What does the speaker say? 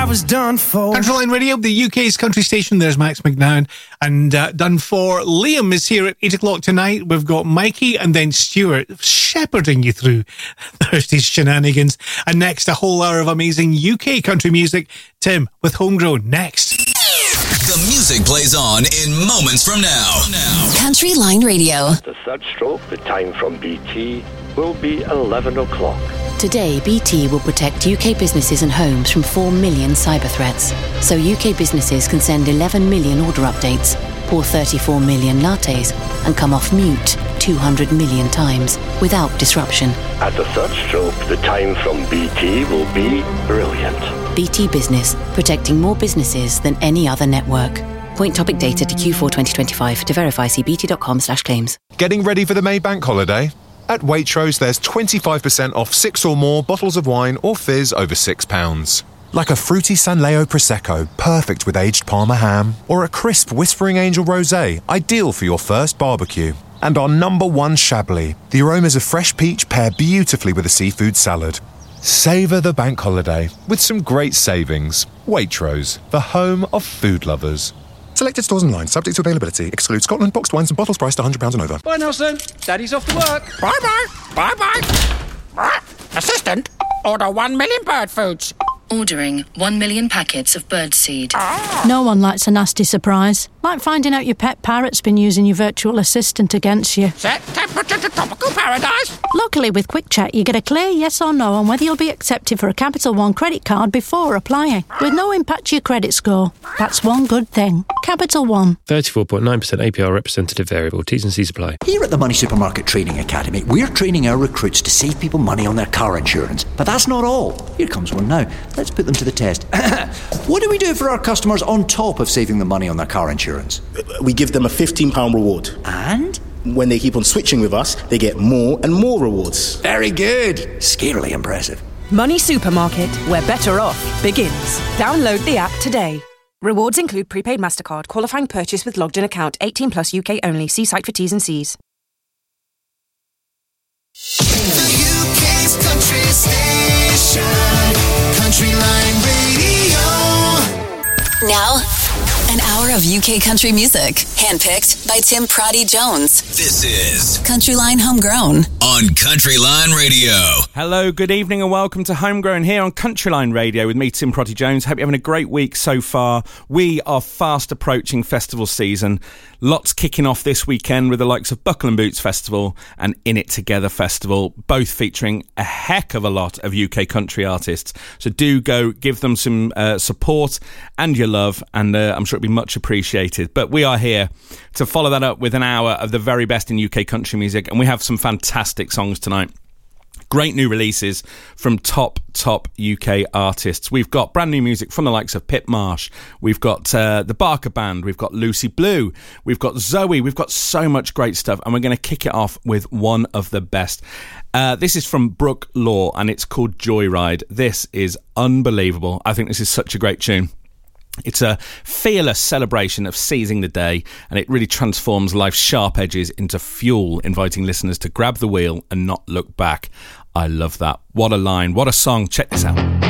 was done for. Country Line Radio, the UK's country station. There's Max McNown. And done for. Liam is here at 8 o'clock tonight. We've got Mikey and then Stuart shepherding you through Thursday's shenanigans. And next, a whole hour of amazing UK country music. Tim with Homegrown next. The music plays on in moments from now. Country Line Radio. The third stroke, the time from BT, will be 11 o'clock. Today, BT will protect UK businesses and homes from 4 million cyber threats. So UK businesses can send 11 million order updates, pour 34 million lattes, and come off mute 200 million times without disruption. At the third stroke, the time from BT will be brilliant. BT Business, protecting more businesses than any other network. Point topic data to Q4 2025. To verify, see bt.com/claims. Getting ready for the May Bank holiday? At Waitrose, there's 25% off 6 or more bottles of wine or fizz over £6. Like a fruity Sanleo Prosecco, perfect with aged Parma ham, or a crisp Whispering Angel Rosé, ideal for your first barbecue. And our #1 Chablis, the aromas of fresh peach pair beautifully with a seafood salad. Savour the bank holiday with some great savings. Waitrose, the home of food lovers. Selected stores online, subject to availability. Exclude Scotland, boxed wines and bottles priced £100 and over. Bye, Nelson. Daddy's off to work. Bye-bye. Bye-bye. Assistant, order 1 million bird foods. Ordering 1 million packets of birdseed. No one likes a nasty surprise. Like finding out your pet parrot's been using your virtual assistant against you. Set temperature to tropical paradise. Luckily, with Quick Check, you get a clear yes or no on whether you'll be accepted for a Capital One credit card before applying, with no impact to your credit score. That's one good thing. Capital One. 34.9% APR representative variable. T's and C's apply. Here at the Money Supermarket Training Academy, we're training our recruits to save people money on their car insurance. But that's not all. Here comes one now. Let's put them to the test. What do we do for our customers on top of saving them money on their car insurance? We give them a £15 reward. And? When they keep on switching with us, they get more and more rewards. Very good. Scarily impressive. Money Supermarket, where better off begins. Download the app today. Rewards include prepaid MasterCard, qualifying purchase with logged-in account, 18 plus UK only. See site for T's and C's. The UK's country station, Country Line Radio. Now, an hour of UK country music, handpicked by Tim Proddy Jones. This is Country Line Homegrown on Country Line Radio. Hello, good evening and welcome to Homegrown here on Country Line Radio with me, Tim Proddy Jones. Hope you're having a great week so far. We are fast approaching festival season. Lots kicking off this weekend with the likes of Buckle and Boots Festival and In It Together Festival, both featuring a heck of a lot of UK country artists. So do go give them some support and your love, and I'm sure it'll be much appreciated. But we are here to follow that up with an hour of the very best in UK country music, and we have some fantastic songs tonight. Great new releases from top UK artists. We've got brand new music from the likes of Pip Marsh. We've got the Barker Band. We've got Lucy Blue. We've got Zoe. We've got so much great stuff. And we're going to kick it off with one of the best. This is from Brooke Law and it's called Joyride. This is unbelievable. I think this is such a great tune. It's a fearless celebration of seizing the day, and it really transforms life's sharp edges into fuel, inviting listeners to grab the wheel and not look back. I love that. What a line. What a song. Check this out.